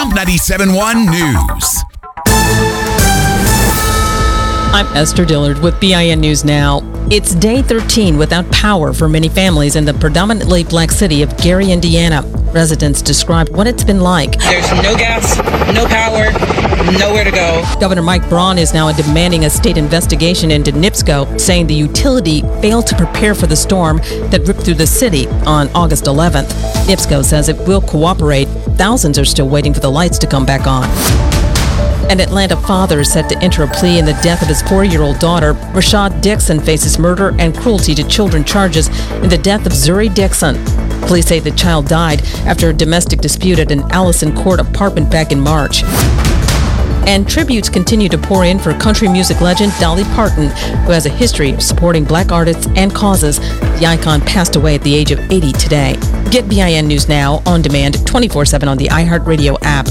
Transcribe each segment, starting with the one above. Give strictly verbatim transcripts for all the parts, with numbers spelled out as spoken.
Jump ninety-seven point one News. I'm Esther Dillard with B I N News Now. It's day thirteen without power for many families in the predominantly black city of Gary, Indiana. Residents describe what it's been like. There's no gas, no power, nowhere to go. Governor Mike Braun is now demanding a state investigation into NIPSCO, saying the utility failed to prepare for the storm that ripped through the city on August eleventh. NIPSCO says it will cooperate. Thousands are still waiting for the lights to come back on. An Atlanta father is set to enter a plea in the death of his four-year-old daughter. Rashad Dixon faces murder and cruelty to children charges in the death of Zuri Dixon. Police say the child died after a domestic dispute at an Allison Court apartment back in March. And tributes continue to pour in for country music legend Dolly Parton, who has a history of supporting black artists and causes. The icon passed away at the age of eighty today. Get B I N News Now on demand twenty-four seven on the iHeartRadio app.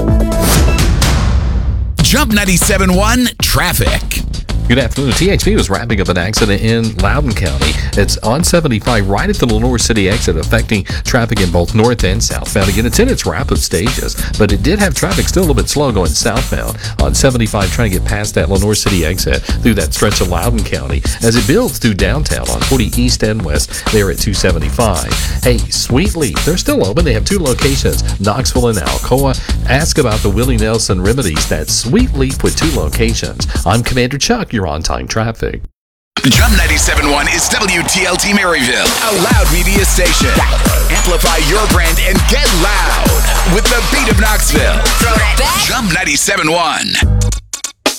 Jump ninety-seven point one Traffic. Good afternoon. T H P was wrapping up an accident in Loudoun County. It's on seventy-five right at the Lenore City exit, affecting traffic in both north and southbound. Again, it's in its wrap-up stages, but it did have traffic still a little bit slow going southbound on seventy-five, trying to get past that Lenore City exit through that stretch of Loudoun County as it builds through downtown on forty east and west there at two seventy-five. Hey, Sweet Leaf, they're still open. They have two locations, Knoxville and Alcoa. Ask about the Willie Nelson Remedies. That's Sweet Leaf with two locations. I'm Commander Chuck. You're on time traffic. Jump ninety-seven point one is W T L T Maryville, a loud media station. Amplify your brand and get loud with the beat of Knoxville. Throw that back. Jump ninety-seven point one.